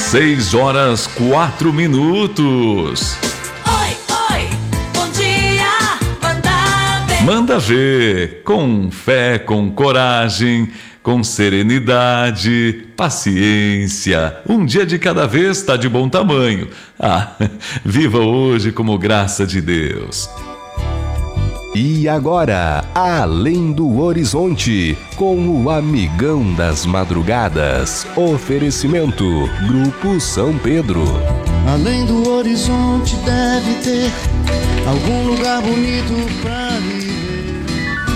6h04. Oi, oi, bom dia, manda ver. Manda ver, com fé, com coragem, com serenidade, paciência. Um dia de cada vez está de bom tamanho. Viva hoje como graça de Deus. E agora, Além do Horizonte, com o Amigão das Madrugadas. Oferecimento, Grupo São Pedro. Além do horizonte deve ter algum lugar bonito pra viver.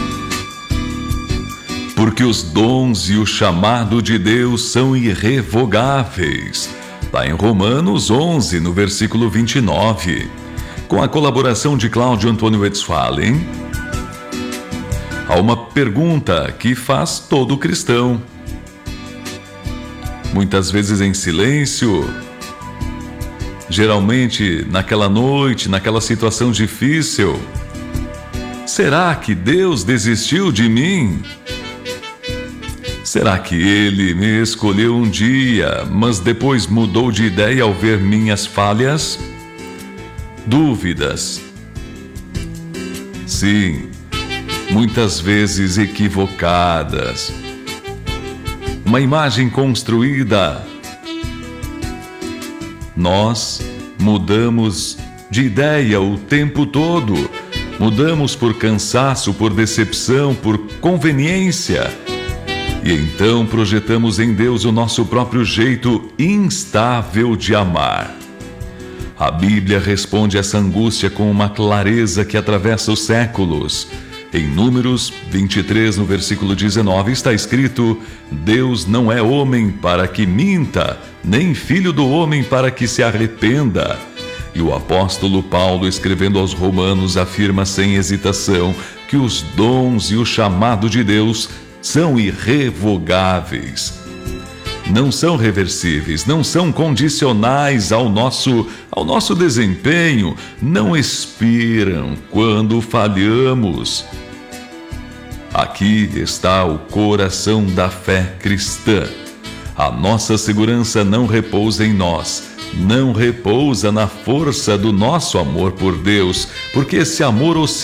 Porque os dons e o chamado de Deus são irrevogáveis. Está em Romanos 11, no versículo 29. Com a colaboração de Cláudio Antônio Westphalen, há uma pergunta que faz todo cristão. Muitas vezes em silêncio, geralmente naquela noite, naquela situação difícil. Será que Deus desistiu de mim? Será que Ele me escolheu um dia, mas depois mudou de ideia ao ver minhas falhas? Dúvidas. Sim, muitas vezes equivocadas. Uma imagem construída. Nós mudamos de ideia o tempo todo. Mudamos por cansaço, por decepção, por conveniência. E então projetamos em Deus o nosso próprio jeito instável de amar. A Bíblia responde essa angústia com uma clareza que atravessa os séculos. Em Números 23, no versículo 19, está escrito: Deus não é homem para que minta, nem filho do homem para que se arrependa. E o apóstolo Paulo, escrevendo aos Romanos, afirma sem hesitação que os dons e o chamado de Deus são irrevogáveis. Não são reversíveis, não são condicionais ao nosso desempenho, não expiram quando falhamos. Aqui está o coração da fé cristã. A nossa segurança não repousa em nós, não repousa na força do nosso amor por Deus, porque esse amor oscila.